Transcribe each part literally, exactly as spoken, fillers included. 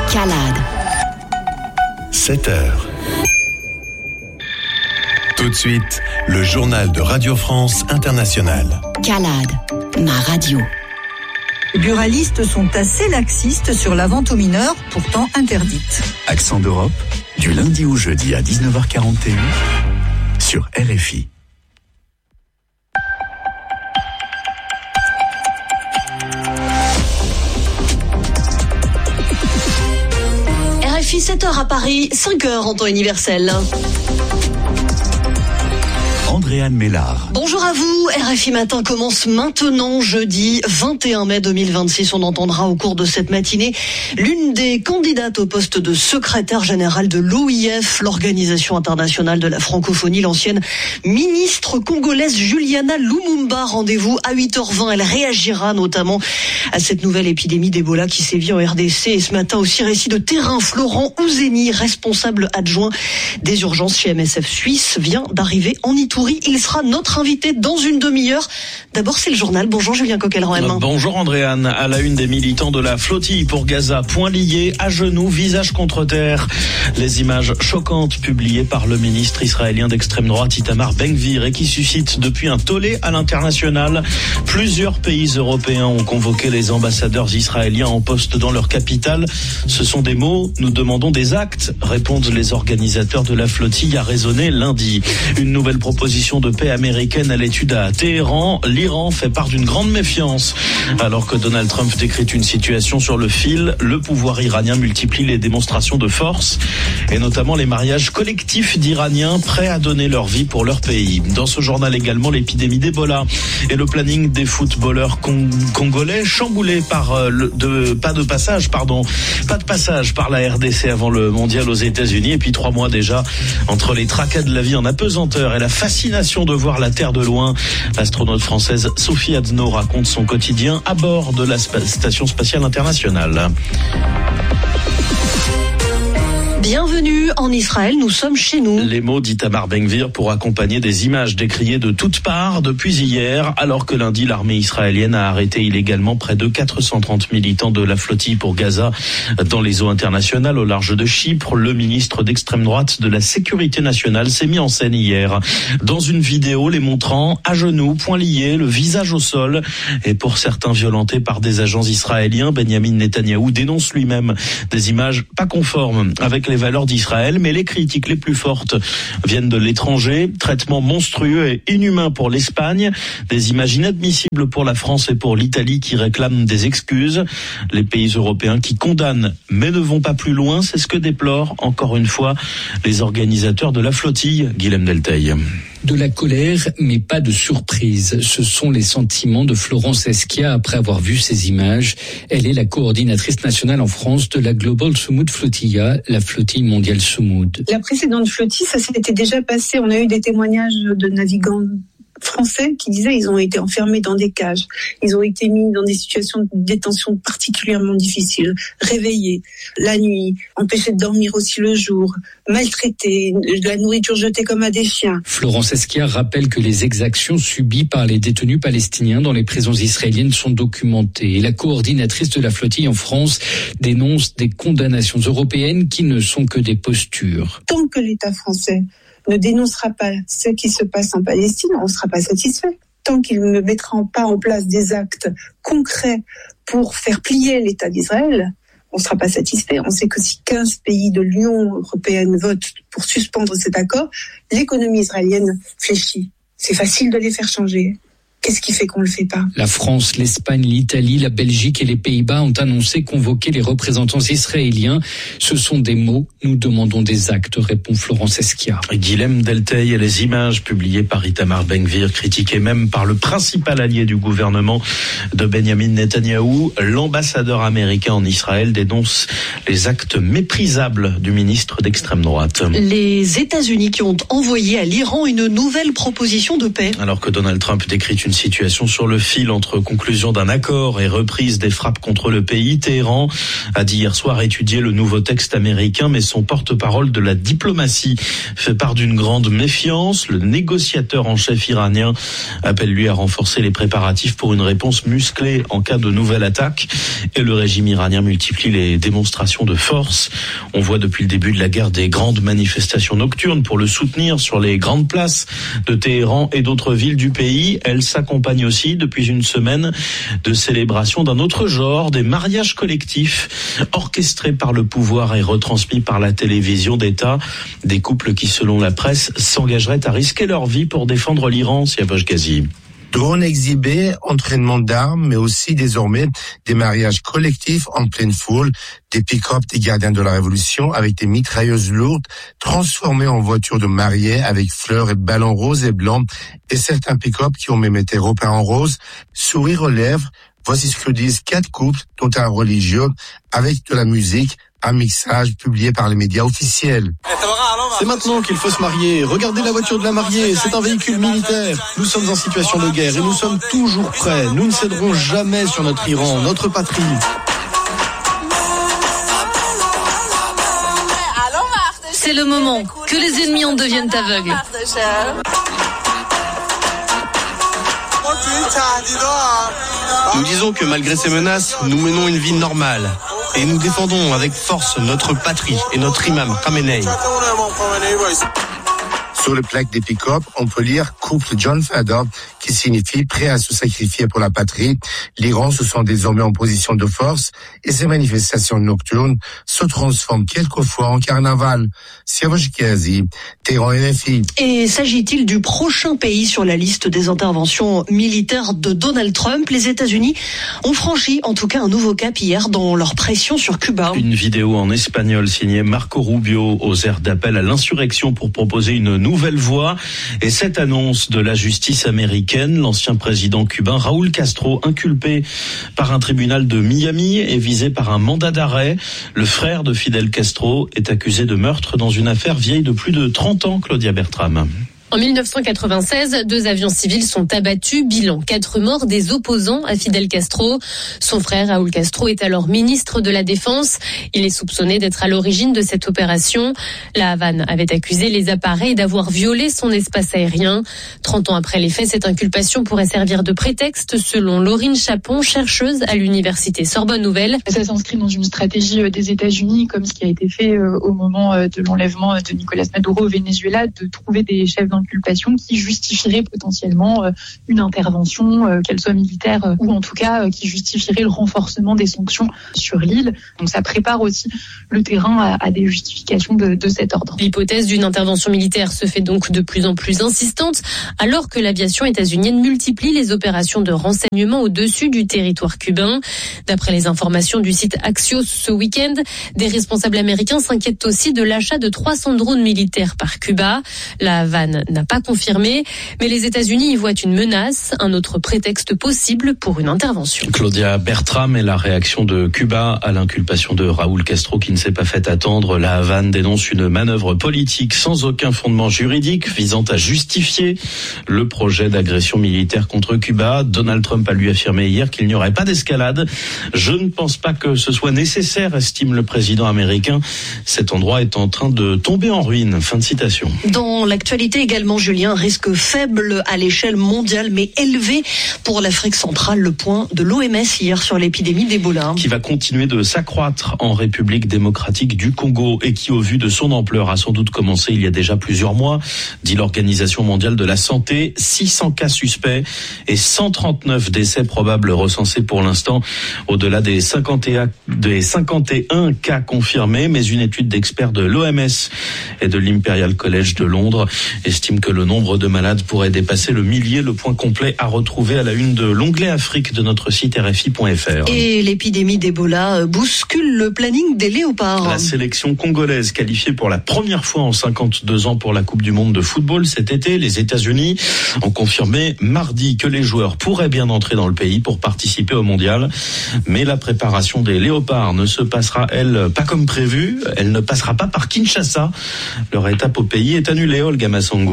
Calade. sept heures. Tout de suite, le journal de Radio France Internationale. Calade, ma radio. Les buralistes sont assez laxistes sur la vente aux mineurs, pourtant interdite. Accent d'Europe, du lundi au jeudi à dix-neuf heures quarante et un sur R F I. R F I sept heures à Paris, cinq heures en temps universel. Andréane Mélard. Bonjour à vous, R F I Matin commence maintenant, jeudi vingt et un mai deux mille vingt-six. On entendra au cours de cette matinée l'une des candidates au poste de secrétaire générale de l'O I F, l'Organisation internationale de la francophonie, l'ancienne ministre congolaise Juliana Lumumba. Rendez-vous à huit heures vingt. Elle réagira notamment à cette nouvelle épidémie d'Ebola qui sévit en R D C. Et ce matin aussi, récit de terrain. Florent Ouzeni, responsable adjoint des urgences chez M S F Suisse, vient d'arriver en Itourie. Il sera notre invité dans une demi-heure. D'abord, c'est le journal. Bonjour Julien Coquelin. Bonjour Andréane. À la une des militants de la flottille pour Gaza, poings liés, à genoux, visage contre terre. Les images choquantes publiées par le ministre israélien d'extrême droite Itamar Ben-Gvir et qui suscitent depuis un tollé à l'international. Plusieurs pays européens ont convoqué les ambassadeurs israéliens en poste dans leur capitale. Ce sont des mots, nous demandons des actes, répondent les organisateurs de la flottille à raisonner lundi. Une nouvelle proposition de paix américaine à l'étude à Téhéran. L'Iran fait part d'une grande méfiance. Alors que Donald Trump décrète une situation sur le fil, le pouvoir iranien multiplie les démonstrations de force et notamment les mariages collectifs d'Iraniens prêts à donner leur vie pour leur pays. Dans ce journal également, l'épidémie d'Ebola et le planning des footballeurs cong- congolais chamboulé par euh, le, de, pas de passage, pardon, pas de passage par la R D C avant le mondial aux États-Unis. Et puis trois mois déjà entre les tracas de la vie en apesanteur et la fascination de voir la Terre de loin. L'astronaute française Sophie Adno raconte son quotidien à bord de la Station Spatiale Internationale. Bienvenue en Israël, nous sommes chez nous. Les mots d'Itamar Ben-Gvir pour accompagner des images décriées de toutes parts depuis hier, alors que lundi, l'armée israélienne a arrêté illégalement près de quatre cent trente militants de la flottille pour Gaza dans les eaux internationales au large de Chypre. Le ministre d'extrême droite de la Sécurité nationale s'est mis en scène hier dans une vidéo les montrant à genoux, poings liés, le visage au sol et pour certains violentés par des agents israéliens. Benyamin Netanyahou dénonce lui-même des images pas conformes avec les valeurs d'Israël, mais les critiques les plus fortes viennent de l'étranger. Traitement monstrueux et inhumain pour l'Espagne, des images inadmissibles pour la France et pour l'Italie qui réclament des excuses. Les pays européens qui condamnent mais ne vont pas plus loin, c'est ce que déplorent encore une fois les organisateurs de la flottille. Guilhem Delteil. De la colère, mais pas de surprise. Ce sont les sentiments de Florence Esquia après avoir vu ces images. Elle est la coordinatrice nationale en France de la Global Sumud Flotilla, la flottille mondiale Sumud. La précédente flottille, ça s'était déjà passé. On a eu des témoignages de navigants français qui disaient ils ont été enfermés dans des cages, ils ont été mis dans des situations de détention particulièrement difficiles, réveillés la nuit, empêchés de dormir aussi le jour, maltraités, de la nourriture jetée comme à des chiens. Florence Esquia rappelle que les exactions subies par les détenus palestiniens dans les prisons israéliennes sont documentées. Et la coordinatrice de la flottille en France dénonce des condamnations européennes qui ne sont que des postures. Tant que l'État français ne dénoncera pas ce qui se passe en Palestine, on ne sera pas satisfait. Tant qu'il ne mettra pas en place des actes concrets pour faire plier l'État d'Israël, on ne sera pas satisfait. On sait que si quinze pays de l'Union européenne votent pour suspendre cet accord, l'économie israélienne fléchit. C'est facile de les faire changer. Qu'est-ce qui fait qu'on ne le fait pas ? La France, l'Espagne, l'Italie, la Belgique et les Pays-Bas ont annoncé convoquer les représentants israéliens. Ce sont des mots, nous demandons des actes, répond Florence Esquia. Guilhem Delteil et les images publiées par Itamar Ben-Gvir, critiquées même par le principal allié du gouvernement de Benyamin Netanyahou, l'ambassadeur américain en Israël dénonce les actes méprisables du ministre d'extrême droite. Les États-Unis qui ont envoyé à l'Iran une nouvelle proposition de paix. Alors que Donald Trump décrit une une situation sur le fil entre conclusion d'un accord et reprise des frappes contre le pays. Téhéran a dit hier soir étudier le nouveau texte américain, mais son porte-parole de la diplomatie fait part d'une grande méfiance. Le négociateur en chef iranien appelle lui à renforcer les préparatifs pour une réponse musclée en cas de nouvelle attaque. Et le régime iranien multiplie les démonstrations de force. On voit depuis le début de la guerre des grandes manifestations nocturnes pour le soutenir sur les grandes places de Téhéran et d'autres villes du pays. Elle s'accompagne aussi depuis une semaine de célébrations d'un autre genre, des mariages collectifs orchestrés par le pouvoir et retransmis par la télévision d'État. Des couples qui, selon la presse, s'engageraient à risquer leur vie pour défendre l'Iran. Siavash Ghazi. Drones exhibés, entraînement d'armes, mais aussi désormais des mariages collectifs en pleine foule, des pick-up des gardiens de la Révolution avec des mitrailleuses lourdes transformées en voitures de mariés avec fleurs et ballons roses et blancs, et certains pick-up qui ont même été repeints en rose, sourire aux lèvres. Voici ce que disent quatre couples, dont un religieux, avec de la musique, un mixage publié par les médias officiels. C'est maintenant qu'il faut se marier. Regardez la voiture de la mariée, c'est un véhicule militaire. Nous sommes en situation de guerre et nous sommes toujours prêts. Nous ne céderons jamais sur notre Iran, notre patrie. C'est le moment que les ennemis en deviennent aveugles. Nous disons que malgré ces menaces, nous menons une vie normale. Et nous défendons avec force notre patrie et notre imam Khamenei. Sur le plaque des pick-up, on peut lire « Couple John Fadov » qui signifie « prêt à se sacrifier pour la patrie ». L'Iran se sent désormais en position de force et ces manifestations nocturnes se transforment quelquefois en carnaval. Siavash Ghazi, Téhéran N F I. Et s'agit-il du prochain pays sur la liste des interventions militaires de Donald Trump? Les États-Unis ont franchi en tout cas un nouveau cap hier dans leur pression sur Cuba. Une vidéo en espagnol signée Marco Rubio aux airs d'appel à l'insurrection pour proposer une nouvelle voie. Et cette annonce de la justice américaine, l'ancien président cubain Raúl Castro, inculpé par un tribunal de Miami, est visé par un mandat d'arrêt. Le frère de Fidel Castro est accusé de meurtre dans une affaire vieille de plus de trente ans, Claudia Bertram. En mille neuf cent quatre-vingt-seize, deux avions civils sont abattus, bilan quatre morts des opposants à Fidel Castro. Son frère Raúl Castro est alors ministre de la Défense. Il est soupçonné d'être à l'origine de cette opération. La Havane avait accusé les appareils d'avoir violé son espace aérien. Trente ans après les faits, cette inculpation pourrait servir de prétexte, selon Laurine Chapon, chercheuse à l'université Sorbonne Nouvelle. Ça s'inscrit dans une stratégie des États-Unis, comme ce qui a été fait au moment de l'enlèvement de Nicolas Maduro au Venezuela, de trouver des chefs d'inculpation qui justifierait potentiellement une intervention, qu'elle soit militaire ou en tout cas qui justifierait le renforcement des sanctions sur l'île. Donc ça prépare aussi le terrain à, à des justifications de, de cet ordre. L'hypothèse d'une intervention militaire se fait donc de plus en plus insistante alors que l'aviation états-unienne multiplie les opérations de renseignement au-dessus du territoire cubain. D'après les informations du site Axios ce week-end, des responsables américains s'inquiètent aussi de l'achat de trois cents drones militaires par Cuba. La Havane n'a pas confirmé, mais les États-Unis y voient une menace, un autre prétexte possible pour une intervention. Claudia Bertram et la réaction de Cuba à l'inculpation de Raúl Castro qui ne s'est pas fait attendre. La Havane dénonce une manœuvre politique sans aucun fondement juridique visant à justifier le projet d'agression militaire contre Cuba. Donald Trump a lui affirmé hier qu'il n'y aurait pas d'escalade. Je ne pense pas que ce soit nécessaire, estime le président américain. Cet endroit est en train de tomber en ruine. Fin de citation. Dans l'actualité également, Julien, risque faible à l'échelle mondiale mais élevé pour l'Afrique centrale. Le point de l'O M S hier sur l'épidémie d'Ebola. Qui va continuer de s'accroître en République démocratique du Congo et qui, au vu de son ampleur, a sans doute commencé il y a déjà plusieurs mois, dit l'Organisation mondiale de la santé. six cents cas suspects et cent trente-neuf décès probables recensés pour l'instant, au-delà des cinquante et un, des cinquante et un cas confirmés. Mais une étude d'experts de l'O M S et de l'Imperial College de Londres estime que le nombre de malades pourrait dépasser le millier. Le point complet à retrouver à la une de l'onglet Afrique de notre site R F I point F R. Et l'épidémie d'Ebola bouscule le planning des léopards. La sélection congolaise qualifiée pour la première fois en cinquante-deux ans pour la Coupe du Monde de football cet été. Les États-Unis ont confirmé mardi que les joueurs pourraient bien entrer dans le pays pour participer au mondial. Mais la préparation des léopards ne se passera, elle, pas comme prévu. Elle ne passera pas par Kinshasa. Leur étape au pays est annulée, Olga Massangou.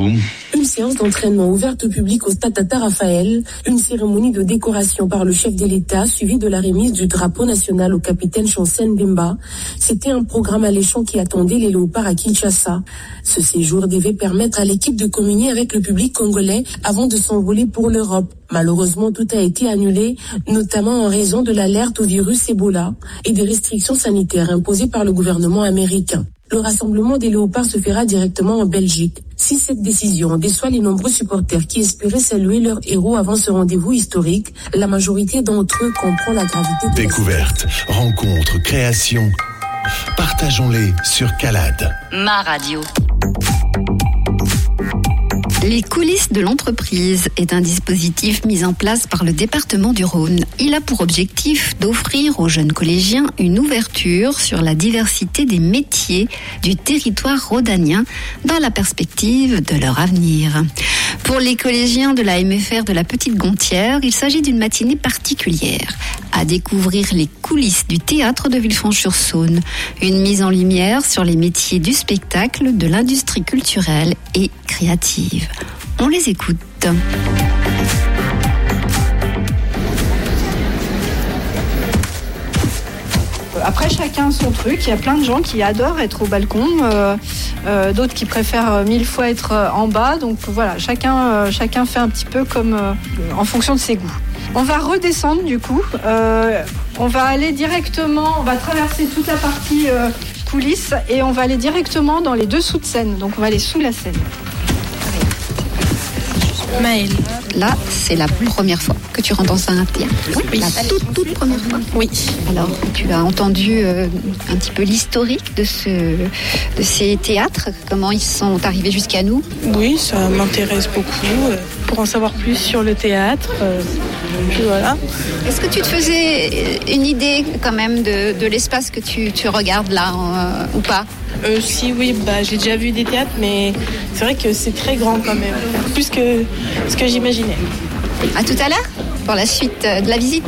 vous. Une séance d'entraînement ouverte au public au stade Tata Raphaël, une cérémonie de décoration par le chef de l'État suivie de la remise du drapeau national au capitaine Chancen Demba. C'était un programme alléchant qui attendait les Léopards à Kinshasa. Ce séjour devait permettre à l'équipe de communier avec le public congolais avant de s'envoler pour l'Europe. Malheureusement, tout a été annulé, notamment en raison de l'alerte au virus Ebola et des restrictions sanitaires imposées par le gouvernement américain. Le rassemblement des Léopards se fera directement en Belgique. Si cette décision déçoit les nombreux supporters qui espéraient saluer leur héros avant ce rendez-vous historique, la majorité d'entre eux comprend la gravité de Découverte, rencontre, création. Partageons-les sur Calade. Ma radio. Les coulisses de l'entreprise est un dispositif mis en place par le département du Rhône. Il a pour objectif d'offrir aux jeunes collégiens une ouverture sur la diversité des métiers du territoire rhodanien dans la perspective de leur avenir. Pour les collégiens de la M F R de la Petite Gontière, il s'agit d'une matinée particulière. À découvrir les coulisses du théâtre de Villefranche-sur-Saône. Une mise en lumière sur les métiers du spectacle, de l'industrie culturelle et créative. On les écoute. Après, chacun son truc. Il y a plein de gens qui adorent être au balcon, euh, euh, d'autres qui préfèrent mille fois être en bas. Donc voilà, chacun, euh, chacun fait un petit peu comme euh, en fonction de ses goûts. On va redescendre du coup. Euh, on va aller directement, on va traverser toute la partie euh, coulisses et on va aller directement dans les dessous de scène. Donc on va aller sous la scène. Maëlle. Là, c'est la première fois que tu rentres dans un théâtre. Oui. La toute, toute première fois. Oui. Alors, tu as entendu euh, un petit peu l'historique de, ce, de ces théâtres, comment ils sont arrivés jusqu'à nous? Oui, ça m'intéresse beaucoup euh, pour en savoir plus sur le théâtre. Euh, puis voilà. Est-ce que tu te faisais une idée quand même de, de l'espace que tu, tu regardes là euh, ou pas? Euh, si, oui, bah, j'ai déjà vu des théâtres, mais c'est vrai que c'est très grand quand même, plus que ce que j'imaginais. À tout à l'heure, pour la suite de la visite.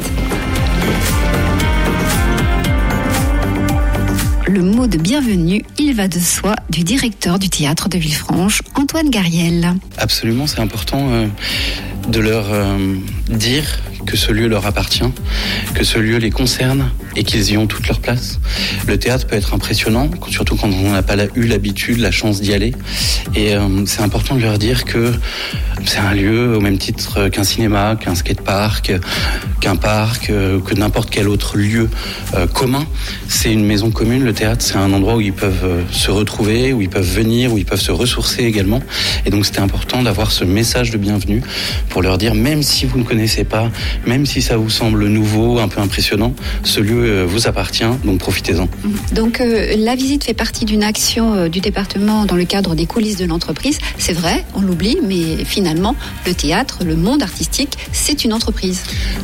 Le mot de bienvenue, il va de soi, du directeur du théâtre de Villefranche, Antoine Gariel. Absolument, c'est important euh, de leur euh, dire que ce lieu leur appartient, que ce lieu les concerne et qu'ils y ont toute leur place. Le théâtre peut être impressionnant, surtout quand on n'a pas eu l'habitude, la chance d'y aller. Et euh, c'est important de leur dire que c'est un lieu au même titre qu'un cinéma, qu'un skatepark, qu'un parc, que n'importe quel autre lieu euh, commun. C'est une maison commune, le théâtre, c'est un endroit où ils peuvent euh, se retrouver, où ils peuvent venir, où ils peuvent se ressourcer également. Et donc c'était important d'avoir ce message de bienvenue pour leur dire, même si vous ne connaissez pas, même si ça vous semble nouveau, un peu impressionnant, ce lieu euh, vous appartient, donc profitez-en. Donc euh, la visite fait partie d'une action euh, du département dans le cadre des coulisses de l'entreprise. C'est vrai, on l'oublie, mais finalement, le théâtre, le monde artistique, c'est une entreprise.